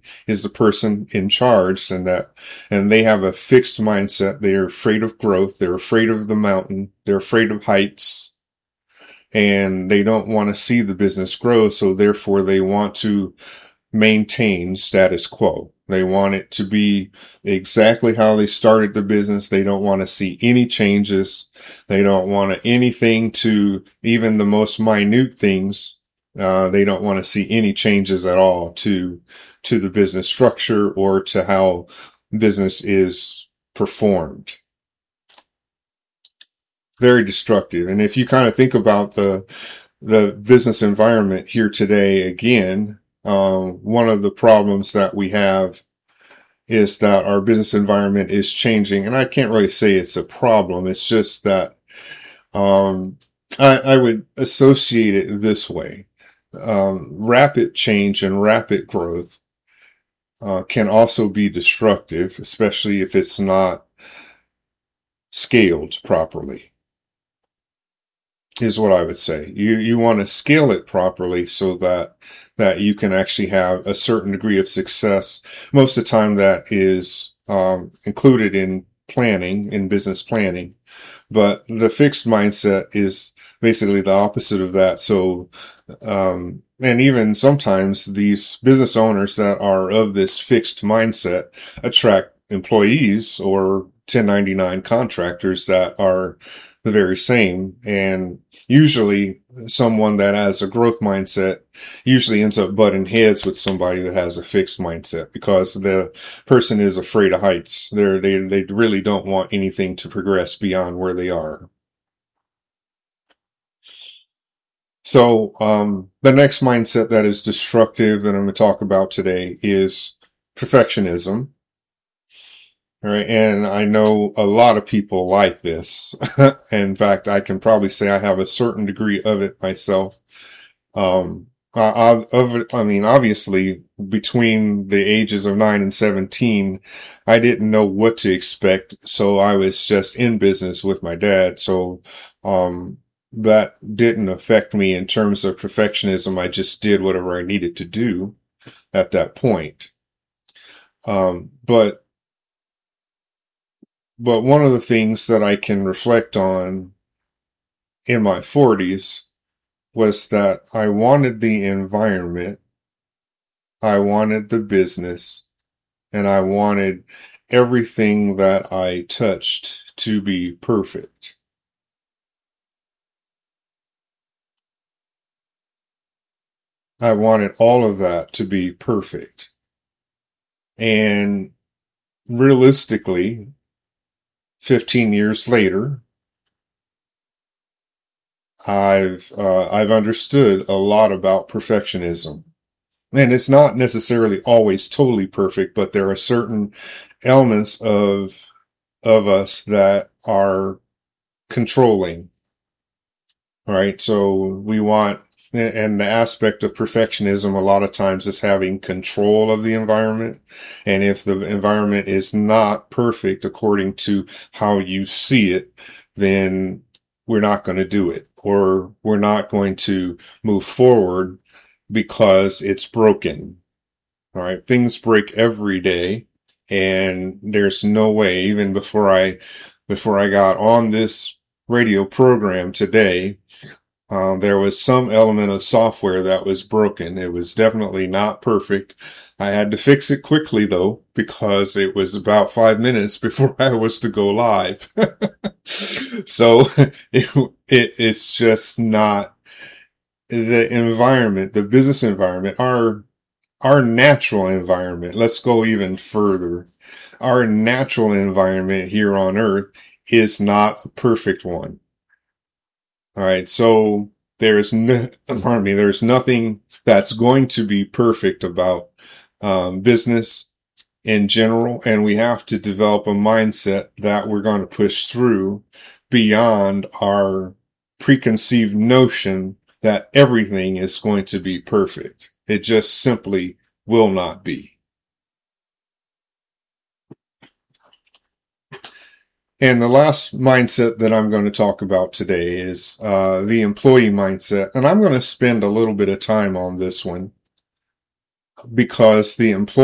is the person in charge, and they have a fixed mindset. They are afraid of growth. They're afraid of the mountain. They're afraid of heights, and they don't want to see the business grow. So therefore they want to maintain status quo. They want it to be exactly how they started the business. They don't want to see any changes. They don't want anything to, even the most minute things. They don't want to see any changes at all to the business structure or to how business is performed. Very destructive. And if you kind of think about the business environment here today, again, one of the problems that we have is that our business environment is changing. And I can't really say it's a problem. It's just that, I would associate it this way. Rapid change and rapid growth, can also be destructive, especially if it's not scaled properly, is what I would say. You want to scale it properly so that you can actually have a certain degree of success. Most of the time that is included in planning, in business planning. But the fixed mindset is basically the opposite of that. So, and even sometimes these business owners that are of this fixed mindset attract employees or 1099 contractors that are the very same. And usually someone that has a growth mindset usually ends up butting heads with somebody that has a fixed mindset because the person is afraid of heights. They really don't want anything to progress beyond where they are. So, the next mindset that is destructive that I'm going to talk about today is perfectionism. All right. And I know a lot of people like this. In fact, I can probably say I have a certain degree of it myself. Obviously between the ages of 9 and 17, I didn't know what to expect. So I was just in business with my dad. So, that didn't affect me in terms of perfectionism. I just did whatever I needed to do at that point. But one of the things that I can reflect on in my 40s was that I wanted the environment, I wanted the business, and I wanted everything that I touched to be perfect. I wanted all of that to be perfect. And realistically, 15 years later, I've understood a lot about perfectionism. And it's not necessarily always totally perfect, but there are certain elements of us that are controlling, right? So we want, and the aspect of perfectionism a lot of times is having control of the environment. And if the environment is not perfect according to how you see it, then we're not going to do it, or we're not going to move forward because it's broken. All right. Things break every day, and there's no way, even before I got on this radio program today, there was some element of software that was broken. It was definitely not perfect. I had to fix it quickly though, because it was about 5 minutes before I was to go live. So it's just not the environment, the business environment, our natural environment. Let's go even further. Our natural environment here on Earth is not a perfect one. All right. So there's nothing that's going to be perfect about business in general. And we have to develop a mindset that we're going to push through beyond our preconceived notion that everything is going to be perfect. It just simply will not be. And the last mindset that I'm going to talk about today is the employee mindset. And I'm going to spend a little bit of time on this one because the employee